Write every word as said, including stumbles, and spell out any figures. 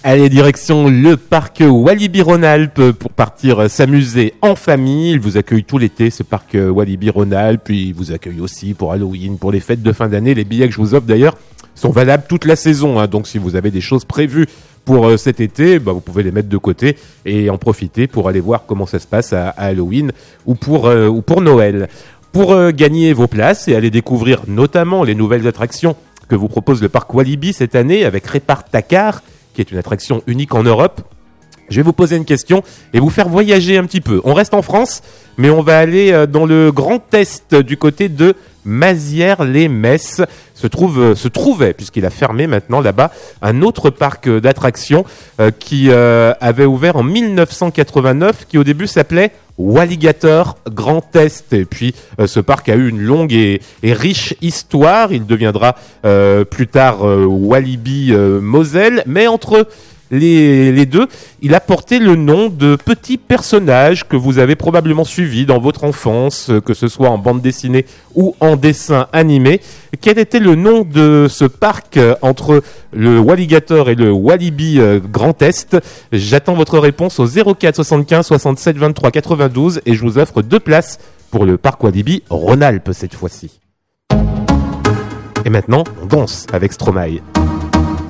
Allez, direction le parc Walibi Rhône-Alpes pour partir s'amuser en famille. Il vous accueille tout l'été, ce parc Walibi Rhône-Alpes. Puis il vous accueille aussi pour Halloween, pour les fêtes de fin d'année. Les billets que je vous offre d'ailleurs sont valables toute la saison. Hein. Donc si vous avez des choses prévues pour euh, cet été, bah, vous pouvez les mettre de côté et en profiter pour aller voir comment ça se passe à, à Halloween ou pour, euh, ou pour Noël. Pour euh, gagner vos places et aller découvrir notamment les nouvelles attractions que vous propose le parc Walibi cette année avec Répare ta car, qui est une attraction unique en Europe. Je vais vous poser une question et vous faire voyager un petit peu. On reste en France, mais on va aller dans le Grand Est du côté de Mazières-les-Messes. Se trouve, se trouvait, puisqu'il a fermé maintenant là-bas, un autre parc d'attractions euh, qui euh, avait ouvert en dix-neuf cent quatre-vingt-neuf, qui au début s'appelait Walligator Grand Est. Et puis euh, ce parc a eu une longue et, et riche histoire. Il deviendra euh, plus tard euh, Walibi euh, Moselle, mais entre Les, les deux, il a porté le nom de petits personnages que vous avez probablement suivis dans votre enfance, que ce soit en bande dessinée ou en dessin animé. Quel était le nom de ce parc entre le Walligator et le Walibi Grand Est? J'attends votre réponse au zéro quatre soixante-quinze soixante-sept vingt-trois quatre-vingt-douze et je vous offre deux places pour le parc Walibi Rhône-Alpes cette fois-ci. Et maintenant, on danse avec Stromae.